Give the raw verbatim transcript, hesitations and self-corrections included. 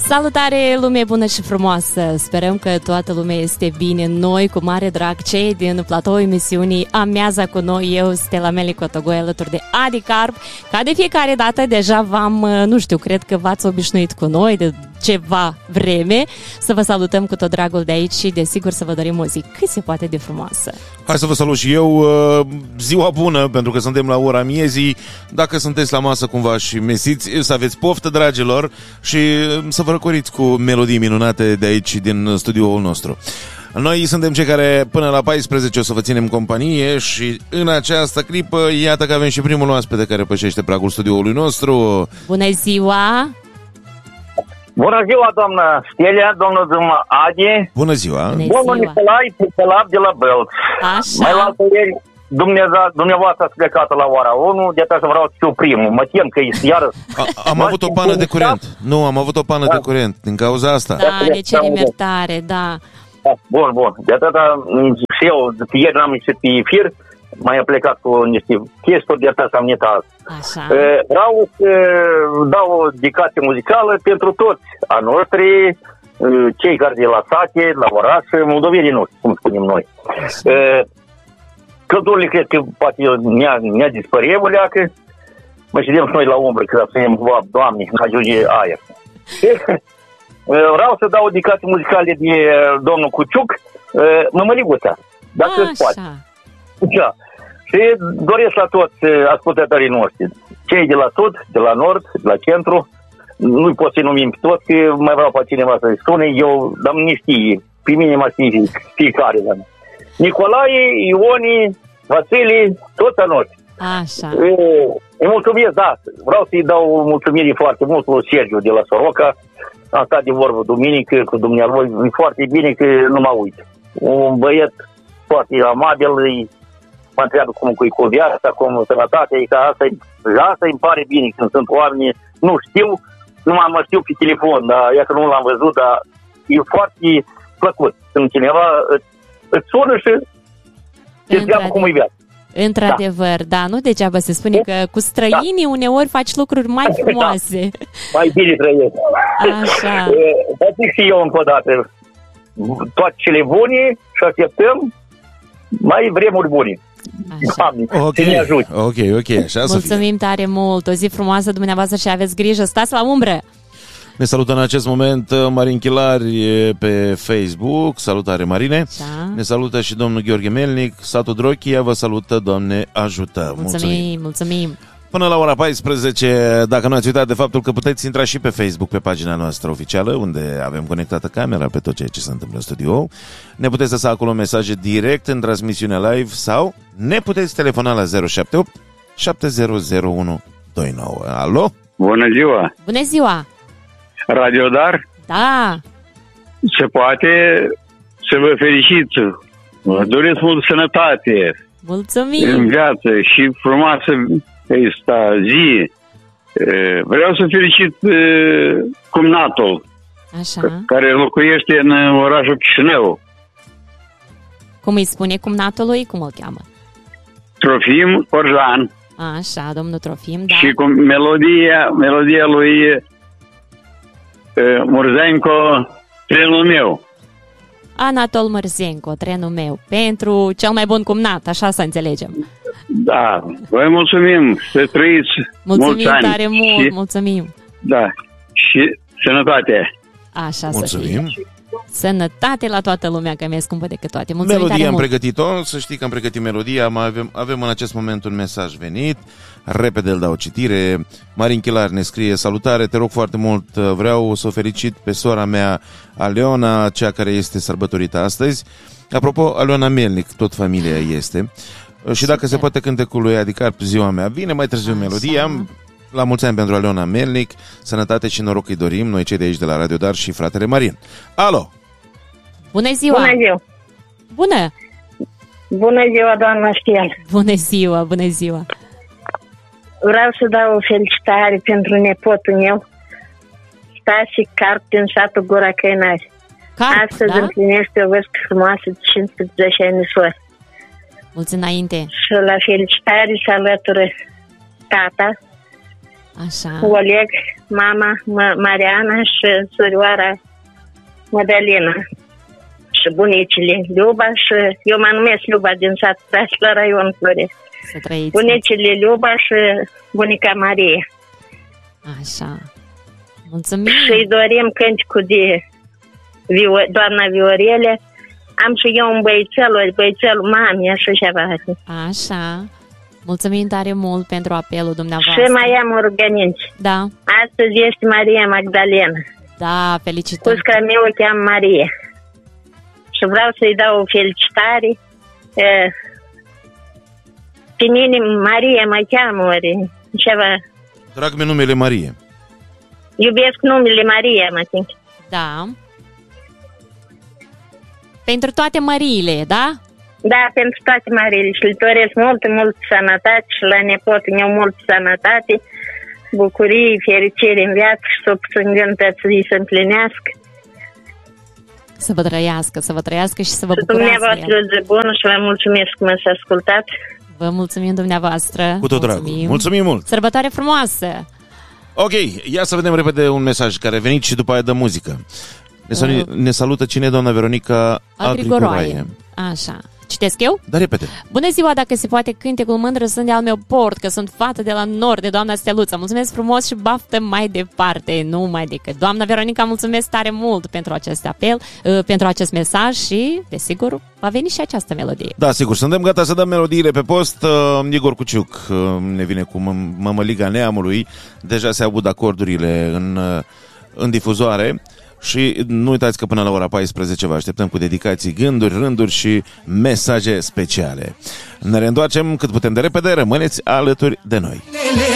Salutare, lume bună și frumoasă! Sperăm că toată lumea este bine. Noi, cu mare drag, cei din platou emisiunii Amiaza cu noi, eu, Stella Meli Cotogoi, alături de Adi Carp. Ca de fiecare dată, deja v-am, nu știu, cred că v-ați obișnuit cu noi de ceva vreme. Să vă salutăm cu tot dragul de aici și, desigur, să vă dorim o zi cât se poate de frumoasă. Hai să vă salut și eu. Ziua bună, pentru că suntem la ora miezii. Dacă sunteți la masă cumva și mesiți, să aveți poftă, dragilor, și să vă răcoriți cu melodii minunate de aici, din studioul nostru. Noi suntem cei care până la paisprezece o să vă ținem companie și în această clipă iată că avem și primul oaspete care pășește pragul studioului nostru. Bună ziua! Bună ziua, doamnă Stelia, domnul Zuma Adi. Bună ziua! Domnul Nicolae Picălap de la Bălți. Așa. Mai la altă ieri, dumneavoastră ați plecat la ora unu, de asta să vreau să fiu primul. Mă tem că e iară... A, am avut o pană de curent. Nu, am avut o pană de curent din cauza asta. Da, ne cerem iertare, da. Bun, bun. De atâta și eu, ieri n-am ieșit pe fir, mai am plecat cu niște chestii, de asta am netat. Așa. Vreau să dau o dedicație muzicală pentru toți a noștri, cei care de la sate, la oraș, moldovenii noștri, cum spunem noi. Căldurile cred că poate ne-a, ne-a dispărut o leacă, mă ședem și noi la umbră, că spunem, Doamne, ajunge aer. Vreau să dau o dedicație muzicală de domnul Cuciuc, Mămăliguța, dacă se poate. Da. Și doresc la toți ascultătorii noștri, cei de la sud, de la nord, de la centru, nu-i pot să-i numim pe toți, că mai vreau pe cineva să-i spune, eu, dar nu știi, pe mine mă știi fiecare. Nicolae, Ioni, Vasile, toți a noștri. Așa. Îi mulțumesc, da, vreau să-i dau mulțumiri foarte mult lui Sergiu de la Soroca, am stat de vorbă duminică cu dumnealui, e foarte bine că nu mă uit. Un băiet foarte amabil, îi mă întreabă cum cu, cu viața, cum sănătatea, că asta, asta îmi pare bine când sunt oameni, nu știu, numai mă știu pe telefon, dar ia că nu l-am văzut, dar e foarte plăcut când cineva îți, îți sună și te întreabă cum e viața. Într-adevăr, da. da, nu degeaba se spune că cu străinii da. uneori faci lucruri mai frumoase. Da. Mai bine trăiesc. Așa. Vă zic și eu încă o dată, toate cele bune și așteptăm mai vremuri bune. Doamne, ok, să ne ajute. ok, ok, așa. Mulțumim tare mult, o zi frumoasă dumneavoastră și aveți grijă, stați la umbră. Ne salută în acest moment Marin Chilari pe Facebook. Salutare, Marine. Da. Ne salută și domnul Gheorghe Melnic. Satul Drochia vă salută, Doamne ajută. Mulțumim, mulțumim, mulțumim. Până la ora paisprezece, dacă nu ați uitat de faptul că puteți intra și pe Facebook, pe pagina noastră oficială, unde avem conectată camera pe tot ceea ce se întâmplă în studio. Ne puteți lăsa acolo mesaje direct în transmisiune live sau ne puteți telefona la zero șapte opt șapte zero zero unu doi nouă. Alo? Bună ziua! Bună ziua! Radiodar? Da! Se poate să vă felicit. Vă doresc mult sănătate. Mulțumim! În viață și frumoasă esta zi. Vreau să felicit cumnatul. Așa. Care locuiește în orașul Chișinău. Cum îi spune cumnatului? Cum îl cheamă? Trofim Corjan. Așa, domnul Trofim, da. Și cu melodia, melodia lui Murzenco, Trenul meu. Anatol Mărzenco, Trenul meu. Pentru cel mai bun cumnat, așa să înțelegem. Da, vă mulțumim să trăiți mulțumim mulți ani. Tare mult, și, mulțumim. Da, și sănătate. Așa mulțumim. Să fie. Sănătate la toată lumea, că mi-e scumpă decât toate. Mulțumim. Melodia am pregătit-o, să știi că am pregătit melodia, avem, avem în acest moment un mesaj venit, repede îl dau citire. Marin Chilar ne scrie: salutare, te rog foarte mult, vreau să o felicit pe sora mea Aleona, cea care este sărbătorită astăzi. Apropo, Aleona Melnic, tot familia este. Și dacă Super. se poate cântecul lui Adi Carp, ziua mea vine, mai târziu Așa. melodia. La mulți ani pentru Aleona Melnic, sănătate și noroc îi dorim, noi cei de aici de la Radio Dar și fratele Marin. Alo! Bună ziua! Bună ziua! Bună! Bună ziua, doamna Știan! Bună ziua, bună ziua! Vreau să dau o felicitare pentru nepotul meu, Stasi Carp, din satul Gura Căinari. Carp, Astăzi da? împlinește o vârstă frumoasă de cincisprezece anișori. Mulți înainte! Și la felicitare se alătură tata, Așa. Oleg, mama Mariana și surioara Madalina. Și bunicile Luba și eu mă numesc Luba din satul Praș la raion Flore. Să trăiți. Bunicile Luba și bunica Maria. Așa. Mulțumim. Și îi dorim cânticul de Vio- doamna Viorele. Am și eu un băițel, băițelul mamei, așa ceva. Așa. Mulțumim tare mult pentru apelul dumneavoastră. Și mai am o rugămință. Da. Astăzi este Maria Magdalena. Da, felicitări. Cusca mea o cheamă Maria. Și vreau să-i dau o felicitare. Pe mine Maria mă cheamă, ori ceva. Drag meu numele Marie. Iubesc numele Maria, mă simt. Da. Pentru toate Mariile, da? Da, pentru toate Mariile. Și îl doresc mult, mult sănătate și la nepotul meu mult sănătate, bucurie, fericire în viață și să o îngântății să împlinească. Să vă trăiască, să vă trăiască și să vă bucurați. Și dumneavoastră de bună și vă mulțumesc că m-ați ascultat. Vă mulțumim dumneavoastră. Cu tot dragul. Mulțumim. Mulțumim mult. Sărbătoare frumoasă. Ok, ia să vedem repede un mesaj care a venit și după aia dă muzică. Ne, uh, ne salută cine? Doamna Veronica Agrigoroaie. Așa. Citesc eu? Da, repede. Bună ziua, dacă se poate, cântecul Mândră sunt de al meu port, că sunt fată de la nord, de doamna Steluță. Mulțumesc frumos și baftă mai departe, nu mai decât. Doamna Veronica, mulțumesc tare mult pentru acest apel, pentru acest mesaj și, desigur, va veni și această melodie. Da, sigur, suntem gata să dăm melodiile pe post. Igor Cuciuc ne vine cu Mămăliga Neamului. Deja se aud acordurile în, în difuzoare. Și nu uitați că până la ora paisprezece vă așteptăm cu dedicații, gânduri, rânduri și mesaje speciale. Ne reîntoarcem cât putem de repede, rămâneți alături de noi.